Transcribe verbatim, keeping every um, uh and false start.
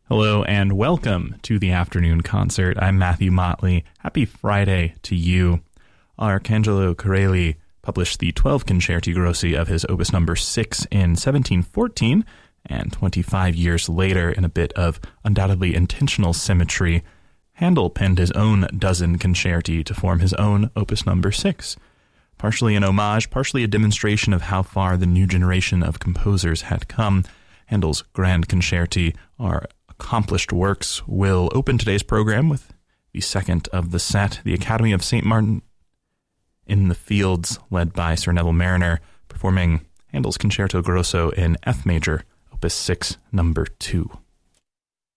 Hello and welcome to the afternoon concert. I'm Matthew Motley. Happy Friday to you. Arcangelo Corelli published the twelve Concerti Grossi of his opus number six in seventeen fourteen, and twenty-five years later, in a bit of undoubtedly intentional symmetry, Handel penned his own dozen concerti to form his own opus number six. Partially an homage, partially a demonstration of how far the new generation of composers had come, Handel's grand concerti are accomplished works. Will open today's program with the second of the set, the Academy of Saint Martin in the Fields, led by Sir Neville Marriner, performing Handel's Concerto Grosso in F major, opus six, number two.